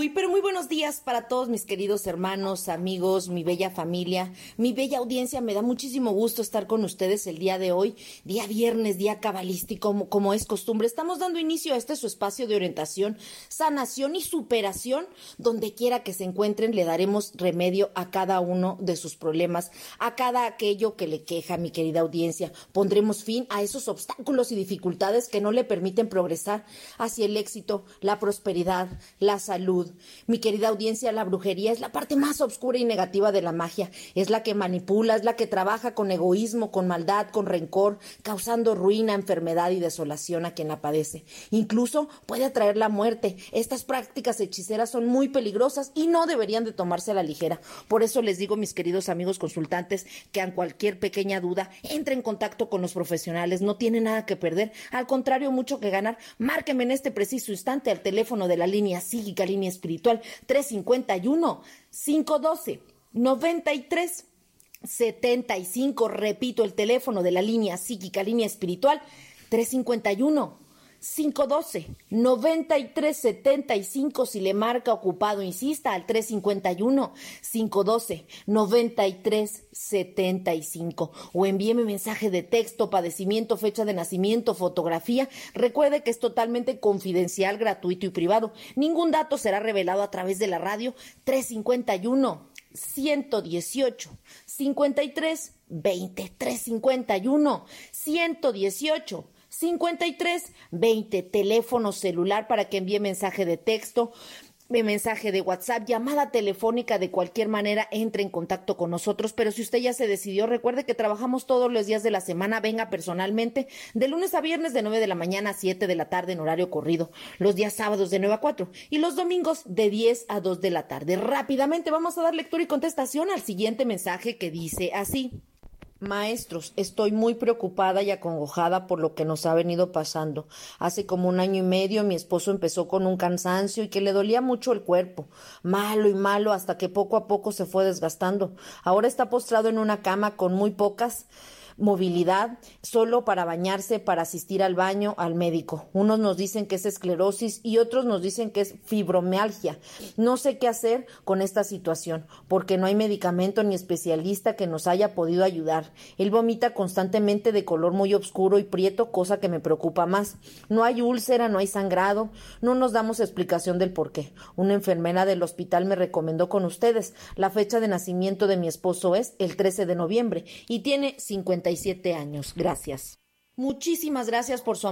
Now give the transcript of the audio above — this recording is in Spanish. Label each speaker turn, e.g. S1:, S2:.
S1: Pero muy buenos días para todos mis queridos hermanos, amigos, mi bella familia, mi bella audiencia. Me da muchísimo gusto estar con ustedes el día de hoy, día viernes, día cabalístico, como es costumbre. Estamos dando inicio a su espacio de orientación, sanación y superación. Donde quiera que se encuentren, le daremos remedio a cada uno de sus problemas, a cada aquello que le queja, mi querida audiencia. Pondremos fin a esos obstáculos y dificultades que no le permiten progresar hacia el éxito, la prosperidad, la salud. Mi querida audiencia, la brujería es la parte más oscura y negativa de la magia. Es la que manipula, es la que trabaja con egoísmo, con maldad, con rencor, causando ruina, enfermedad y desolación a quien la padece. Incluso puede atraer la muerte. Estas prácticas hechiceras son muy peligrosas y no deberían de tomarse a la ligera. Por eso les digo, mis queridos amigos consultantes, que ante cualquier pequeña duda, entre en contacto con los profesionales. No tiene nada que perder, al contrario, mucho que ganar. Márquenme en este preciso instante al teléfono de la línea psíquica, línea espiritual 351-512-9375. Repito, el teléfono de la línea psíquica, línea espiritual 351-512-9375. Si le marca ocupado, insista al 351-512-9375 o envíeme mensaje de texto, padecimiento, fecha de nacimiento, fotografía. Recuerde que es totalmente confidencial, gratuito y privado. Ningún dato será revelado a través de la radio. 351-118-5320. 351-118-5320, teléfono celular para que envíe mensaje de texto, mensaje de WhatsApp, llamada telefónica. De cualquier manera, entre en contacto con nosotros. Pero si usted ya se decidió, recuerde que trabajamos todos los días de la semana. Venga personalmente, de lunes a viernes de 9 de la mañana a 7 de la tarde en horario corrido, los días sábados de 9 a 4 y los domingos de 10 a 2 de la tarde. Rápidamente vamos a dar lectura y contestación al siguiente mensaje, que dice así: Maestros, estoy muy preocupada y acongojada por lo que nos ha venido pasando. Hace como 1 año y medio mi esposo empezó con un cansancio y que le dolía mucho el cuerpo, malo y malo, hasta que poco a poco se fue desgastando. Ahora está postrado en una cama con muy pocas movilidad, solo para bañarse, para asistir al baño, al médico. Unos nos dicen que es esclerosis y otros nos dicen que es fibromialgia. No sé qué hacer con esta situación, porque no hay medicamento ni especialista que nos haya podido ayudar. Él vomita constantemente de color muy oscuro y prieto, cosa que me preocupa más. No hay úlcera, no hay sangrado, no nos damos explicación del por qué. Una enfermera del hospital me recomendó con ustedes. La fecha de nacimiento de mi esposo es el 13 de noviembre y tiene 57 años. Gracias. Muchísimas gracias por su